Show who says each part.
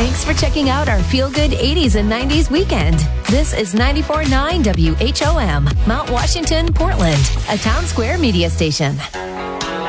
Speaker 1: Thanks for checking out our feel-good 80s and 90s weekend. This is 94.9 WHOM, Mount Washington, Portland, a Town Square media station.